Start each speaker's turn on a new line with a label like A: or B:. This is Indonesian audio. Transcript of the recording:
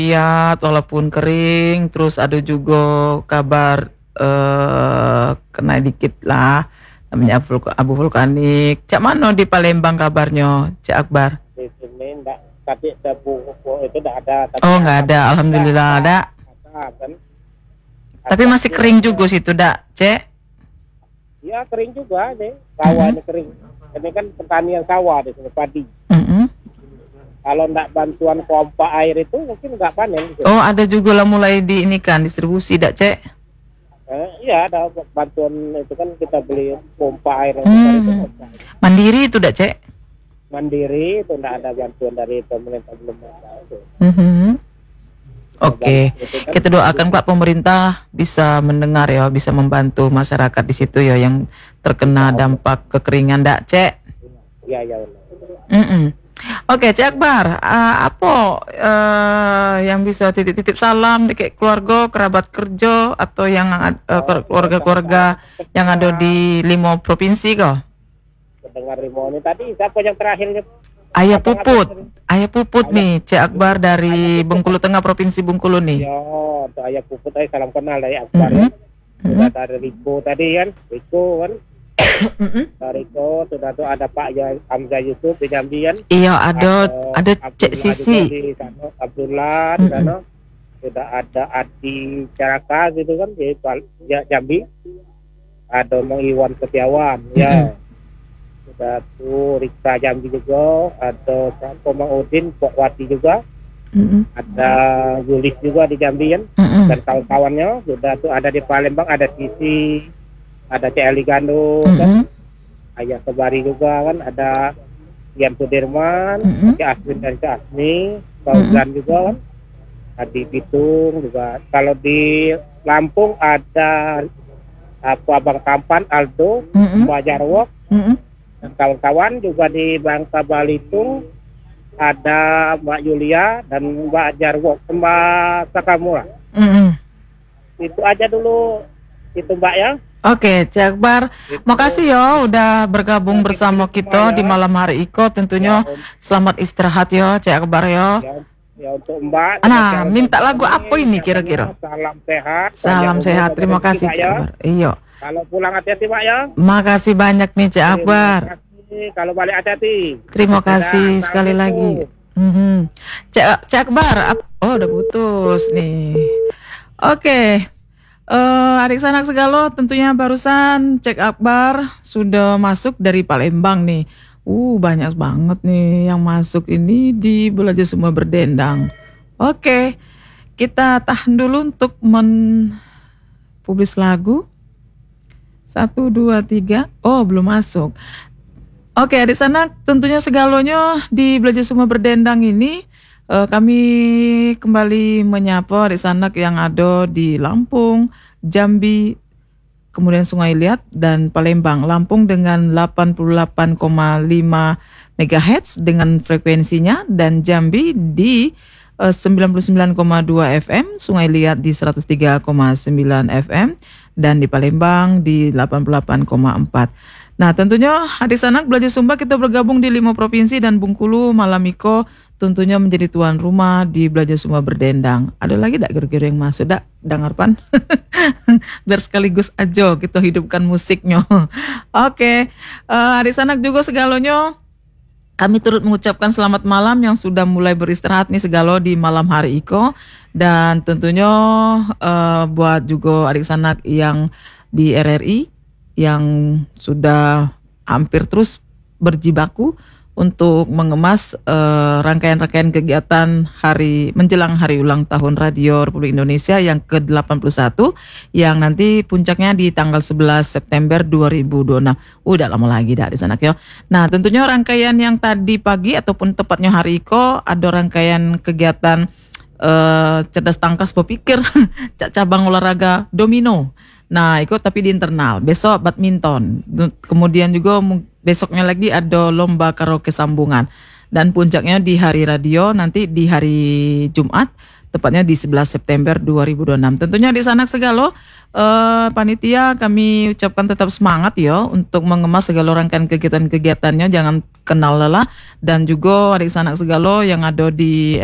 A: lihat walaupun kering, terus ada juga kabar kena dikit lah, namanya abu vulkanik. Cak mana di Palembang kabarnya, Cak Akbar?
B: Di sini enggak, tapi debu itu enggak ada. Tapi
A: Oh, nggak ada, alhamdulillah ada.
B: kan.
A: Tapi masih kering juga situ, dak, Cek?
B: Ya kering juga deh, sawah ini kering. Ini kan pertanian sawah di sini, padi. Kalau enggak bantuan pompa air itu mungkin enggak panen. Gitu.
A: Oh, ada juga lah mulai di ini kan distribusi, dak, Cek?
B: Iya ada bantuan itu kan, kita beli pompa air.
A: Mandiri itu, dak, Cek?
B: Mandiri itu enggak ada bantuan dari pemerintah, belum ada.
A: Oke, kita doakan Pak pemerintah bisa mendengar ya, bisa membantu masyarakat di situ ya yang terkena dampak kekeringan, dak, Cek?
B: Iya.
A: Oke, Cek Akbar, apa yang bisa titip-titip salam di kayak keluarga, kerabat kerja atau yang keluarga-keluarga yang ada di 5 provinsi kok?
B: Dengar Rimo ini tadi siapa yang terakhirnya?
A: Ayah Puput nih, Cek Akbar dari Bengkulu Tengah, Provinsi Bengkulu nih.
B: Ya, untuk Ayah Puput aja salam kenal dari Akbar ya. Sudah ada Riko tadi kan, Riko kan. Riko sudah tuh ada Pak Hamzah Yusuf di Jambi kan.
A: Iya, ada Cek Sisi.
B: Di sana, Abdullah di sana. Sudah ada Adi Caraka gitu kan di Jambi. Ada Mang Iwan Setiawan ya. Sudah tuh Rika Jambi juga, ada Komang Udin, Pok Wati juga, ada Julis juga di Jambi kan, dan kawan-kawannya. Sudah tuh ada di Palembang, ada Sisi, ada Celi Gando, kan? Ayah Sebari juga kan, ada Ian Sudirman, Cik Asmin dan Cik Asmi, Fauzan juga kan, Adi Bitung juga. Kalau di Lampung ada Abang Tampan, Aldo, Mbak Jarwo, dan kawan-kawan. Juga di Bangka Balitung ada Mbak Yulia dan Mbak Jarwo, Mbak Sakamura. Itu aja dulu itu Mbak ya.
A: Oke, Cek Akbar, makasih ya udah bergabung bersama kita di malam hari Iko. Tentunya selamat istirahat ya, Cek Akbar ya.
B: Ya untuk Mbak.
A: Nah, minta lagu apa ini kira-kira?
B: Salam sehat.
A: Salam sehat, terima kasih Cek Akbar. Iya.
B: Kalau pulang hati-hati Pak ya.
A: Makasih banyak nih Cek Akbar.
B: Kalau balik hati-hati.
A: Terima kasih sekali lagi. Cek Akbar, oh udah putus nih. Oke, adik sanak segalo, tentunya barusan Cek Akbar sudah masuk dari Palembang nih. Banyak banget nih yang masuk ini di Belajar Semua Berdendang. Oke, kita tahan dulu untuk publis lagu. 1, 2, 3. Oh, belum masuk. Oke, di sana tentunya segalonya di Belajar Semua Berdendang ini kami kembali menyapa di sana yang ada di Lampung, Jambi, kemudian Sungai Liat dan Palembang. Lampung dengan 88,5 MHz dengan frekuensinya, dan Jambi di 99,2 FM, Sungai Liat di 103,9 FM, dan di Palembang di 88,4. Nah, tentunya adik sanak Belajar Sumba kita bergabung di 5 provinsi dan Bengkulu Malamiko tentunya menjadi tuan rumah di Belajar Sumba Berdendang. Ada lagi dak kira-kira yang masuk dak, Dangarpan? Biar sekaligus aja kita hidupkan musiknya. Oke, adik sanak juga segalonya. Kami turut mengucapkan selamat malam yang sudah mulai beristirahat nih segalo di malam hari Iko. Dan tentunya buat juga adik sanak yang di RRI yang sudah hampir terus berjibaku untuk mengemas rangkaian-rangkaian kegiatan menjelang hari ulang tahun Radio Republik Indonesia yang ke-81 yang nanti puncaknya di tanggal 11 September 2026. Udah lama lagi dah di sana ya. Nah, tentunya rangkaian yang tadi pagi ataupun tepatnya hari Iko ada rangkaian kegiatan cerdas tangkas berpikir cabang olahraga domino. Nah, ikut tapi di internal. Besok badminton. Kemudian juga besoknya lagi ada lomba karaoke sambungan. Dan puncaknya di hari radio nanti di hari Jumat, tepatnya di 11 September 2026. Tentunya di Sanak Segalo, panitia kami ucapkan tetap semangat ya untuk mengemas segala rangkaian kegiatan-kegiatannya. Jangan kenal lelah. Dan juga adik Sanak Segalo yang ada di